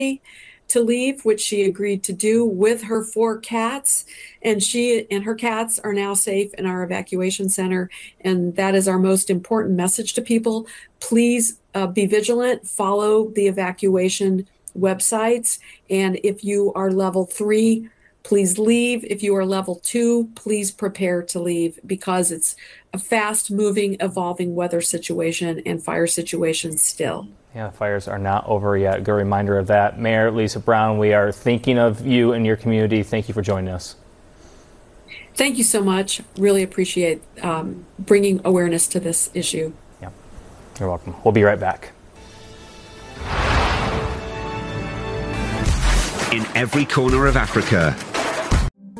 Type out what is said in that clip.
to leave, which she agreed to do with her 4 cats. And she and her cats are now safe in our evacuation center. And that is our most important message to people. Please be vigilant, follow the evacuation websites. And if you are level 3, please leave. If you are level 2, please prepare to leave, because it's a fast moving, evolving weather situation and fire situation still. Yeah, the fires are not over yet. Good reminder of that. Mayor Lisa Brown, we are thinking of you and your community. Thank you for joining us. Thank you so much. Really appreciate bringing awareness to this issue. Yeah, you're welcome. We'll be right back. In every corner of Africa,